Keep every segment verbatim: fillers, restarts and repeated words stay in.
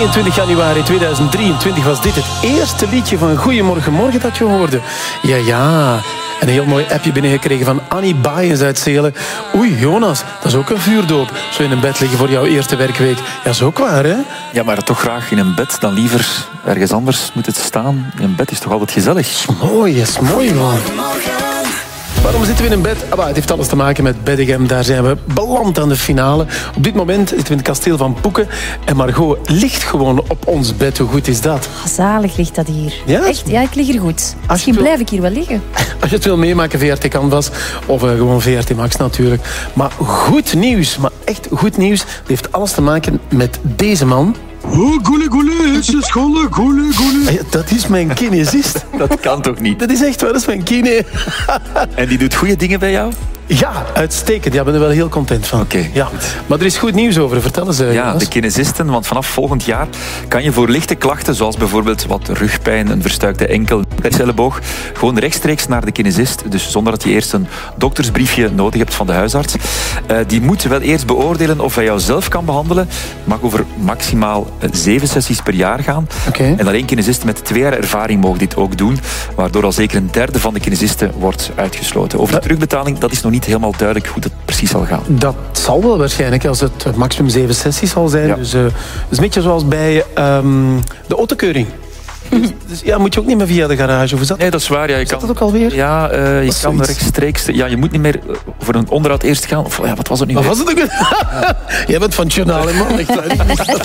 tweeëntwintig januari tweeduizend drieëntwintig was dit het eerste liedje van Goeiemorgen Morgen dat je hoorde. Ja, ja. En een heel mooi appje binnengekregen van Annie Baaiens uit Zelen. Oei, Jonas, dat is ook een vuurdoop. Zo in een bed liggen voor jouw eerste werkweek. Ja, is ook waar, hè? Ja, maar toch graag in een bed dan liever ergens anders moet het staan. In een bed is toch altijd gezellig? Mooi, is mooi, man. Waarom zitten we in een bed? Ah, bah, het heeft alles te maken met Beddegem. Daar zijn we beland aan de finale. Op dit moment zitten we in het kasteel van Poeken. En Margot ligt gewoon op ons bed. Hoe goed is dat? Zalig ligt dat hier. Ja? Echt, ja, ik lig hier goed. Misschien wil... blijf ik hier wel liggen. Als je het wil meemaken, V R T Canvas. Of uh, gewoon V R T Max natuurlijk. Maar goed nieuws. Maar echt goed nieuws. Dat heeft alles te maken met deze man. Oh, goele, goele, het is goele, goele, goele. Dat is mijn kinesist. Dat kan toch niet? Dat is echt wel eens mijn kine. En die doet goede dingen bij jou? Ja, uitstekend. Ja, ik ben er wel heel content van. Oké. Okay, ja. Maar er is goed nieuws over. Vertel eens. Uh, ja, Jonas. de kinesisten. Want vanaf volgend jaar kan je voor lichte klachten, zoals bijvoorbeeld wat rugpijn, een verstuikte enkel, een elleboog, gewoon rechtstreeks naar de kinesist. Dus zonder dat je eerst een doktersbriefje nodig hebt van de huisarts. Uh, die moet wel eerst beoordelen of hij jou zelf kan behandelen. Mag over maximaal uh, zeven sessies per jaar gaan. Okay. En alleen kinesisten met twee jaar ervaring mogen dit ook doen. Waardoor al zeker een derde van de kinesisten wordt uitgesloten. Over de terugbetaling, dat is nog niet helemaal duidelijk hoe dat precies zal gaan. Dat zal wel waarschijnlijk, als het maximum zeven sessies zal zijn. Ja. Dus uh, het is een beetje zoals bij um, de autokeuring. Dus, dus ja, moet je ook niet meer via de garage, of is dat? Nee, dat is waar. Ja, je is kan, dat ook alweer? Ja, uh, je kan zoiets? rechtstreeks... Ja, je moet niet meer voor een onderhoud eerst gaan. Of ja, wat was het nu? Wat was het ook? Jij bent van het journaal, hè, man. Echt waar.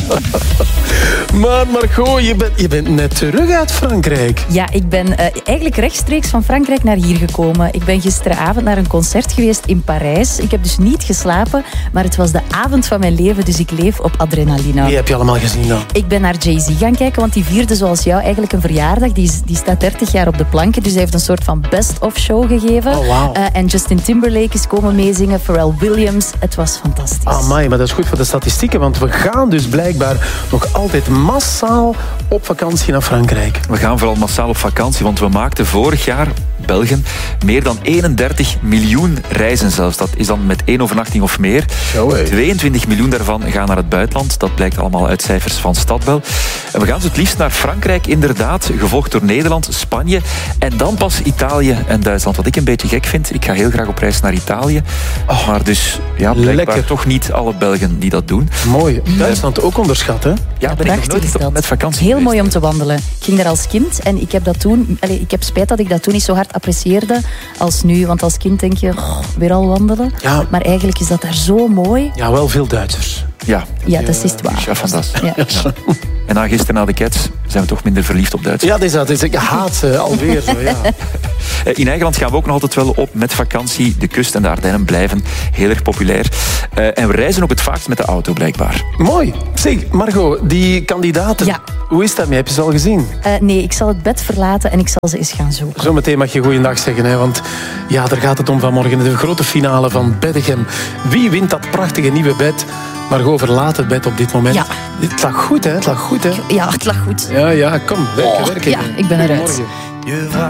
Maar Margot, je bent, je bent net terug uit Frankrijk. Ja, ik ben uh, eigenlijk rechtstreeks van Frankrijk naar hier gekomen. Ik ben gisteravond naar een concert geweest in Parijs. Ik heb dus niet geslapen, maar het was de avond van mijn leven, dus ik leef op adrenaline. Die heb je allemaal gezien dan? Ik ben naar Jay-Z gaan kijken, want die vierde zoals jou eigenlijk een verjaardag. Die, die staat dertig jaar op de planken, dus hij heeft een soort van best-of show gegeven. Oh, wow. uh, en Justin Timberlake is komen meezingen, Pharrell Williams. Het was fantastisch. Amai, maar dat is goed voor de statistieken, want we gaan dus blijkbaar nog altijd massaal op vakantie naar Frankrijk. We gaan vooral massaal op vakantie, want we maakten vorig jaar, Belgen, meer dan eenendertig miljoen reizen zelfs. Dat is dan met één overnachting of meer. Zo, hey. tweeëntwintig miljoen daarvan gaan naar het buitenland. Dat blijkt allemaal uit cijfers van Stadbel. En we gaan dus het liefst naar Frankrijk, inderdaad, gevolgd door Nederland, Spanje en dan pas Italië en Duitsland. Wat ik een beetje gek vind, ik ga heel graag op reis naar Italië. Oh, maar dus, ja, blijkbaar lekker. Toch niet alle Belgen die dat doen. Mooi. Duitsland ook onderschat, hè? Ja, ja, ben ik nog nooit op, met vakantie Heel geweest. mooi om te wandelen. Ik ging daar als kind en ik heb dat toen... Allez, ik heb spijt dat ik dat toen niet zo hard apprecieerde als nu. Want als kind denk je, oh, weer al wandelen. Ja. Maar eigenlijk is dat daar zo mooi. Ja, wel veel Duitsers. Ja, Ja, dat is waar. ja, fantastisch. Ja. Ja. En na gisteren na de Cats zijn we toch minder verliefd op Duitsland. Ja, dat is dat. Dus ik haat ze alweer. Zo, ja. In eigen land gaan we ook nog altijd wel op met vakantie. De kust en de Ardennen blijven heel erg populair. Uh, en we reizen ook het vaakst met de auto, blijkbaar. Mooi. Zeg, Margot, die kandidaten, Ja. hoe is dat daarmee? Heb je ze al gezien? Uh, nee, ik zal het bed verlaten en ik zal ze eens gaan zoeken. Zometeen mag je goeiedag zeggen, hè, want ja, daar gaat het om vanmorgen. De grote finale van Beddegem. Wie wint dat prachtige nieuwe bed? Margot verlaat het bed op dit moment. Ja. Het lag goed, hè? Het lag goed, hè? Ja, het lag goed. Ja, ja, kom, werken, Oh, werken. ja, ik ben eruit. Goedemorgen. Je vraagt